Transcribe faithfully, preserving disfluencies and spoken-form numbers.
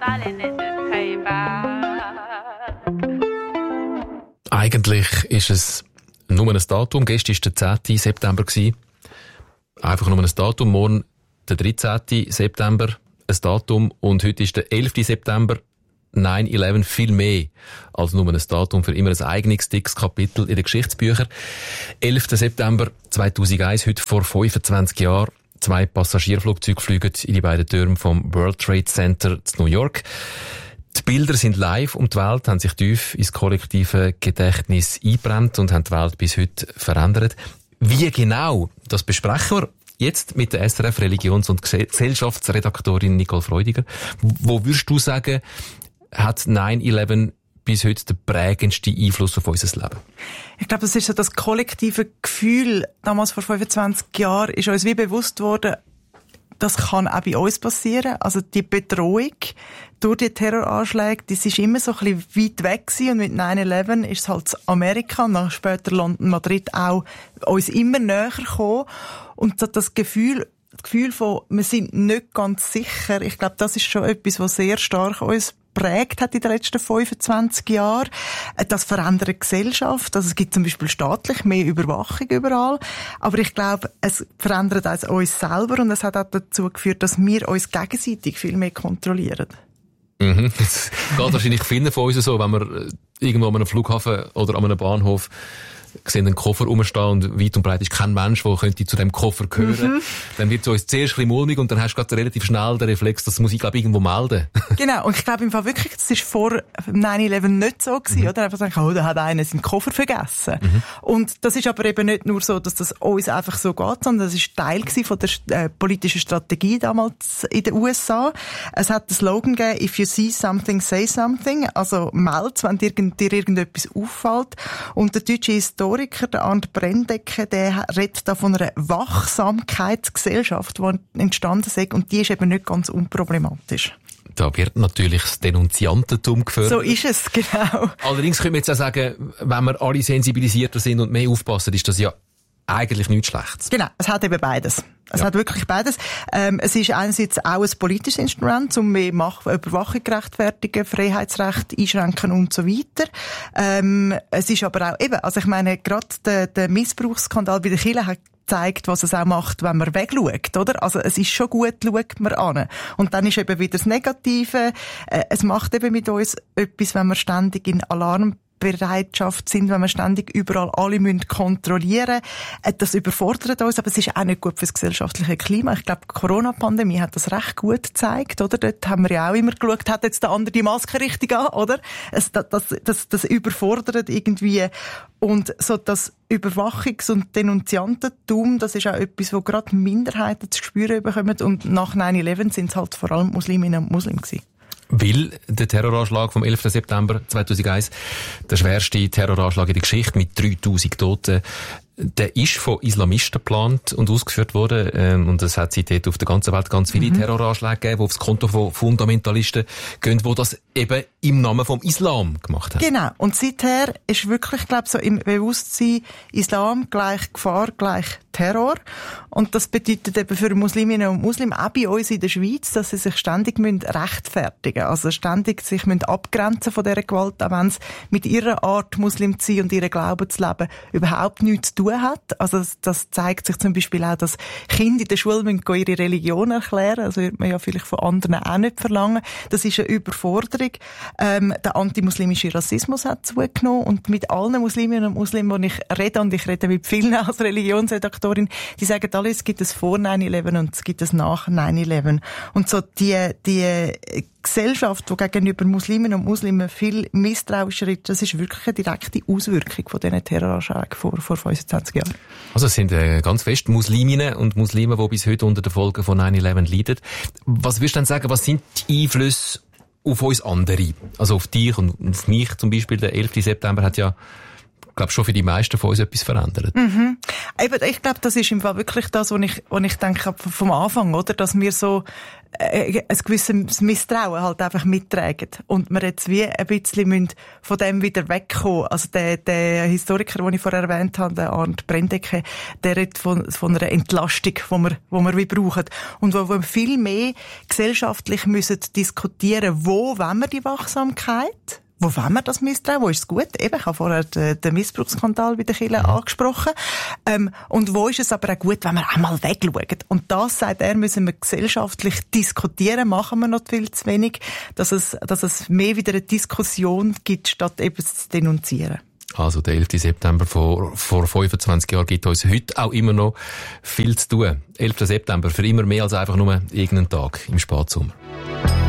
smiling in the payback. Eigentlich ist es nur ein Datum. Gestern war der zehnten September. Einfach nur ein Datum. Morgen der dreizehnten September. Ein Datum. Und heute ist der elften September. neun elf viel mehr als nur ein Datum, für immer ein eigenes dickes Kapitel in den Geschichtsbüchern. elften September zweitausendeins, heute vor fünfundzwanzig Jahren. Zwei Passagierflugzeuge fliegen in die beiden Türme vom World Trade Center zu New York. Die Bilder sind live um die Welt, haben sich tief ins kollektive Gedächtnis eingebrannt und haben die Welt bis heute verändert. Wie genau, das besprechen wir jetzt mit der S R F Religions- und Gesellschaftsredaktorin Nicole Freudiger. Wo würdest du sagen, hat neun elf bis heute den prägendsten Einfluss auf unser Leben? Ich glaube, das ist so das kollektive Gefühl. Damals vor fünfundzwanzig Jahren ist uns wie bewusst worden, das kann auch bei uns passieren. Also die Bedrohung durch die Terroranschläge, das ist immer so ein bisschen weit weg gewesen. Und mit neun elf ist es halt Amerika und dann später London, Madrid auch uns immer näher gekommen. Und das Gefühl, das Gefühl von, wir sind nicht ganz sicher, ich glaube, das ist schon etwas, was sehr stark uns prägt hat in den letzten fünfundzwanzig Jahren. Das verändert die Gesellschaft. Also es gibt zum Beispiel staatlich mehr Überwachung überall. Aber ich glaube, es verändert auch uns selber und es hat auch dazu geführt, dass wir uns gegenseitig viel mehr kontrollieren. Mhm. Das geht wahrscheinlich vielen von uns so, wenn wir irgendwo an einem Flughafen oder an einem Bahnhof sehen einen Koffer rumstehen und weit und breit ist kein Mensch, der könnte zu dem Koffer gehören. Mhm. Dann wird es uns zuerst ein bisschen mulmig und dann hast du gerade relativ schnell den Reflex, das muss ich, glaube ich, irgendwo melden. Genau, und ich glaube im Fall wirklich, das ist vor neun elf nicht so gewesen, mhm. oder? Einfach sagen, oh, da hat einer seinen Koffer vergessen. Mhm. Und das ist aber eben nicht nur so, dass das uns einfach so geht, sondern das ist Teil gewesen von der äh, politischen Strategie damals in den U S A. Es hat den Slogan gegeben, if you see something, say something. Also meld's, wenn dir, dir irgendetwas auffällt. Und der deutsche Historiker, der Arndt Brendecke, der redet da von einer Wachsamkeitsgesellschaft, die entstanden ist, und die ist eben nicht ganz unproblematisch. Da wird natürlich das Denunziantentum gefördert. So ist es, genau. Allerdings können wir jetzt auch sagen, wenn wir alle sensibilisierter sind und mehr aufpassen, ist das ja eigentlich nichts Schlechtes. Genau, es hat eben beides. Es ja. hat wirklich beides. Ähm, es ist einerseits auch ein politisches Instrument, um mehr Mach- Überwachung rechtfertigen, Freiheitsrechte einschränken und so weiter. Ähm, es ist aber auch eben, also ich meine, gerade der, der Missbrauchsskandal bei der Kirche hat zeigt, was es auch macht, wenn man wegschaut, oder? Also es ist schon gut, schaut man an. Und dann ist eben wieder das Negative. Äh, es macht eben mit uns etwas, wenn wir ständig in Alarm Bereitschaft sind, wenn wir ständig überall alle müssen kontrollieren. Das überfordert uns, aber es ist auch nicht gut für das gesellschaftliche Klima. Ich glaube, die Corona-Pandemie hat das recht gut gezeigt, oder? Dort haben wir ja auch immer geschaut, hat jetzt der andere die Maske richtig an, oder? Es, das, das, das überfordert irgendwie. Und so das Überwachungs- und Denunziantentum, das ist auch etwas, wo gerade Minderheiten zu spüren bekommen. Und nach neun elf sind es halt vor allem Musliminnen und Muslime gewesen. Weil der Terroranschlag vom elften September zweitausendeins, der schwerste Terroranschlag in der Geschichte mit dreitausend Toten, der ist von Islamisten geplant und ausgeführt worden. Ähm, und es hat seitdem auf der ganzen Welt ganz viele mhm. Terroranschläge gegeben, die aufs Konto von Fundamentalisten gehen, die das eben im Namen vom Islam gemacht haben. Genau. Und seither ist wirklich, glaube ich, so im Bewusstsein, Islam gleich Gefahr, gleich Terror. Und das bedeutet eben für Musliminnen und Muslime, auch bei uns in der Schweiz, dass sie sich ständig müssen rechtfertigen müssen. Also ständig sich müssen abgrenzen von dieser Gewalt, auch wenn es mit ihrer Art, Muslim zu sein und ihren Glauben zu leben, überhaupt nichts zu tun hat. Also das, das zeigt sich zum Beispiel auch, dass Kinder in der Schule müssen ihre Religion erklären. Also würde man ja vielleicht von anderen auch nicht verlangen. Das ist eine Überforderung. Ähm, der antimuslimische Rassismus hat zugenommen und mit allen Musliminnen und Muslimen, die ich rede, und ich rede mit vielen als Religionsredaktorin, die sagen alle, es gibt es vor neun elf und es gibt es nach neun elf. Und so die, die Gesellschaft, die gegenüber Musliminnen und Muslimen viel misstrauischer ist, das ist wirklich eine direkte Auswirkung von diesen Terroranschlägen vor, vor fünfundzwanzig Jahren. Also es sind äh, ganz fest Musliminnen und Muslime, die bis heute unter den Folgen von neun elf leiden. Was würdest du denn sagen, was sind die Einflüsse auf uns andere? Also auf dich und auf mich zum Beispiel. Der elften September hat ja glaube schon für die meisten von uns etwas verändert. Mhm. Eben, ich glaube, das ist im Fall wirklich das, was ich, was ich denke vom Anfang, oder? Dass wir so äh, ein gewisses Misstrauen halt einfach mittragen. Und wir jetzt wie ein bisschen müssen von dem wieder wegkommen. Also der, der Historiker, den ich vorher erwähnt habe, der Arndt Brendecke, der redet von, von einer Entlastung, die wir, die wir wie brauchen. Und wo wir viel mehr gesellschaftlich müssen diskutieren, wo wollen wir die Wachsamkeit? Wo wollen wir das Misstrauen? Wo ist es gut? Eben, ich habe vorher den, den Missbrauchsskandal bei den Kirchen mhm. angesprochen. Ähm, und wo ist es aber auch gut, wenn wir einmal wegschauen? Und das, sagt er, müssen wir gesellschaftlich diskutieren, machen wir noch viel zu wenig, dass es, dass es mehr wieder eine Diskussion gibt, statt eben zu denunzieren. Also der elfte September vor, vor fünfundzwanzig Jahren gibt uns heute auch immer noch viel zu tun. elfter September, für immer mehr als einfach nur irgendeinen Tag im Spätsommer.